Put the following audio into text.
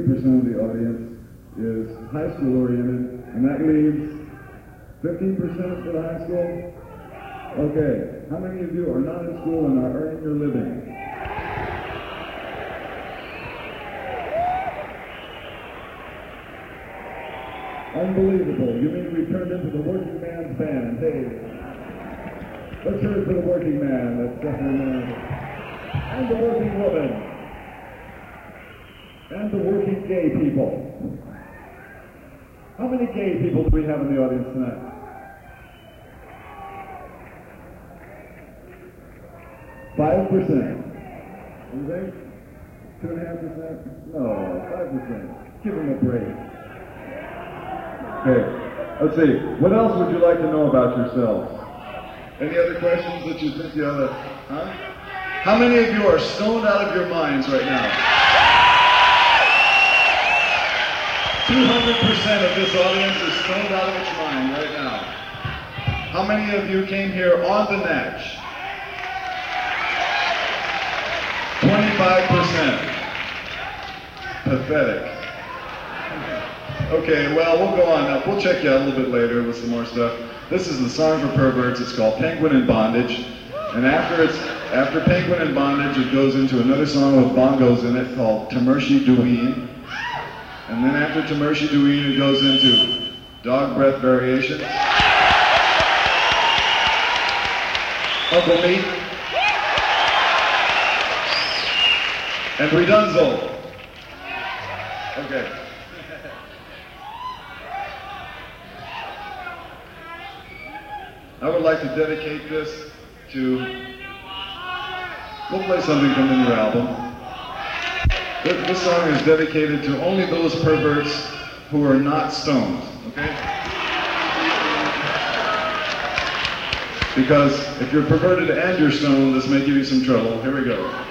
30% of the audience is high school oriented, and that leaves 15% for the high school. Okay, how many of you are not in school and are earning your living? Unbelievable. You mean we turned into the working man's band? Hey, let's hear it for the working man. That's definitely and the working woman. And the working gay people. How many gay people do we have in the audience tonight? $5%. You think? 2.5%? No, 5%. Give them a break. Okay, let's see. What else would you like to know about yourselves? Any other questions that you think you ought to, huh? How many of you are stoned out of your minds right now? 200% of this audience is stoned out of its mind right now. How many of you came here on the Natch? 25%. Pathetic. Okay, well, we'll go on now. We'll check you out a little bit later with some more stuff. This is the song for perverts. It's called Penguin in Bondage. And after Penguin in Bondage, it goes into another song with bongos in it called Tamershi Douine. And then after Tamershi Douine, it goes into Dog Breath Variation, Uncle Meat, and Redunzo. Okay. I would like to dedicate this to, we'll play something from the new album. This song is dedicated to only those perverts who are not stoned, okay? Because if you're perverted and you're stoned, this may give you some trouble. Here we go.